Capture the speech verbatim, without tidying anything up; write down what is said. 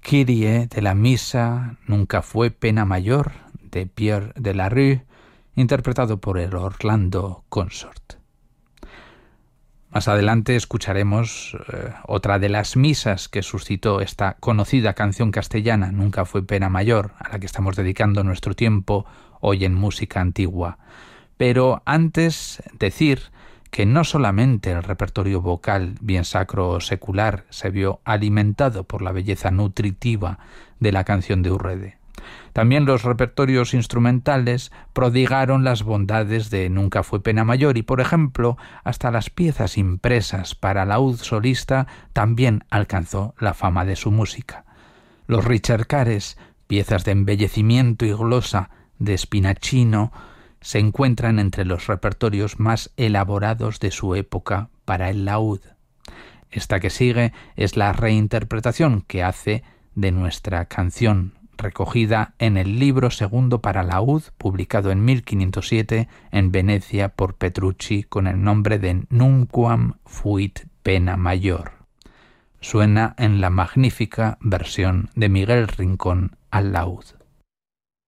Kyrie de la misa Nunca fue pena mayor de Pierre de la Rue, interpretado por el Orlando Consort. Más adelante escucharemos eh, otra de las misas que suscitó esta conocida canción castellana, Nunca fue pena mayor, a la que estamos dedicando nuestro tiempo hoy en Música Antigua. Pero antes decir que no solamente el repertorio vocal, bien sacro o secular, se vio alimentado por la belleza nutritiva de la canción de Urrede. También los repertorios instrumentales prodigaron las bondades de Nunca fue pena mayor y, por ejemplo, hasta las piezas impresas para laúd solista también alcanzó la fama de su música. Los ricercares, piezas de embellecimiento y glosa de Spinacino, se encuentran entre los repertorios más elaborados de su época para el laúd. Esta que sigue es la reinterpretación que hace de nuestra canción, recogida en el libro segundo para laúd, publicado en mil quinientos siete en Venecia por Petrucci con el nombre de Nunquam fuit pena mayor. Suena en la magnífica versión de Miguel Rincón al laúd.